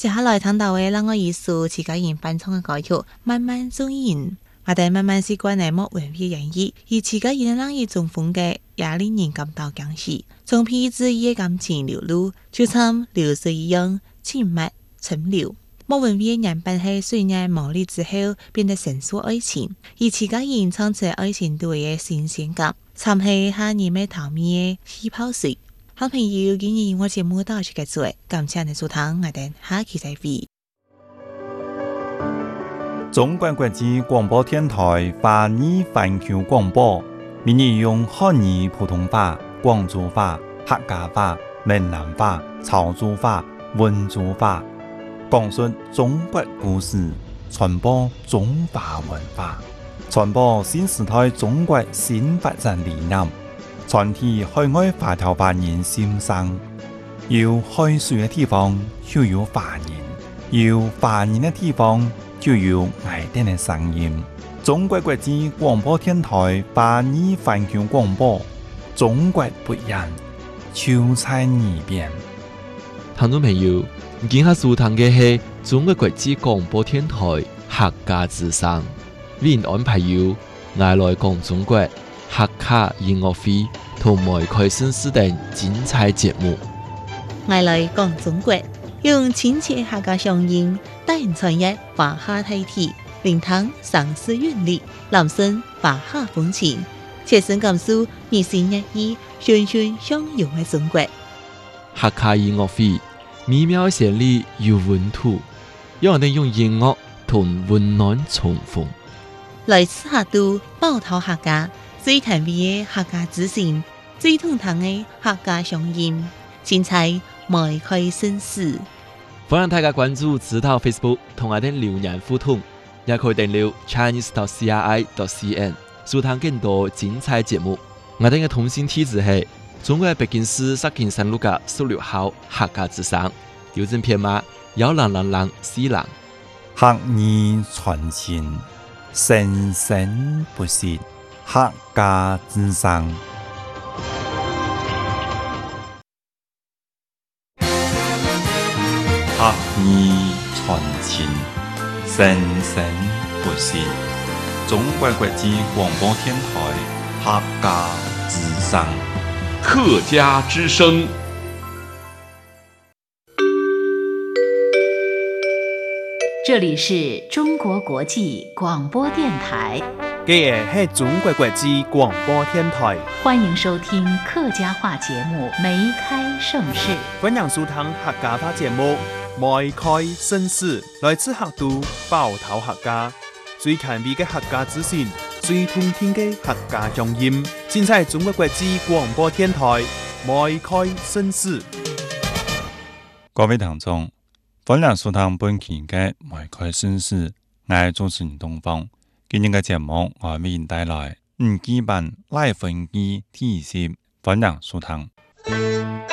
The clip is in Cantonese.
接下来聽到嘅讓我藝術自家人翻唱嘅歌曲《慢慢中人》，我哋慢慢習慣嘅莫文蔚演繹，而自家人讓一種風格也令人感到驚喜。從彼此嘅感情流露，就像流水一樣靜默沉流。莫文蔚人扮係雖然磨礪之後變得成熟愛情，而自家人唱出愛情對嘅新鮮感，參係下人嘅頭面嘅氣泡水。好朋友，今日我節目到此結束，感謝你收聽，我哋下期再會。 中國國際廣播電台華語環球廣播，每日用漢語普通話、廣州話、客家話、閩南話、潮州話、溫州話，講述中國故事，傳播中華文化，傳播新時代中國新發展理念。傳遞海外華僑華人心聲，有海水嘅地方就有華人，有華人嘅地方就有愛哋嘅聲音。中國國際廣播電台華語環球廣播，中國不一樣，就在耳邊。 聽眾朋友，今下收聽嘅係中國國際廣播電台客家之聲，為您安排有愛來講中國客家音樂會同埋開新時等精彩節目。 愛來講中國，用親切客家聲音帶人傳譯華夏大體，聆聽上世韻律，攬聲華夏風情，切身感受日新月異、循循相融嘅中國。 客家音樂會美妙旋律有溫度，讓我哋用音樂同溫暖重逢。 來自客都寶島客家最甜美嘅客家之聲，最通透嘅客家聲音，精彩邁開新事。 歡迎大家關注指導 Facebook 同我哋留言互動，也可以訂閱 chinese.cri.cn 收聽更多精彩節目。我哋嘅通訊地址係中國北京市石景山路嘅16號客家之聲，郵政編碼10004 客語傳情，生生不息，客家之聲。客語傳情，生生不息。中國國際廣播電台客家之聲。 客家之聲。 這裡是中國國際廣播電台。 嘅係中國國際廣播電台， 歡迎收聽客家話節目《梅開盛世》。 歡迎收聽客家話節目《梅開盛世》，來自客都寶島客家，最近味嘅客家資訊，最通聽嘅客家聲音，盡在中國國際廣播電台《梅開盛世》。 各位聽眾，歡迎收聽本期嘅《梅開盛世》，我係主持人東方。今日嘅節目我為您帶來5基版拉分機體系，歡迎收聽。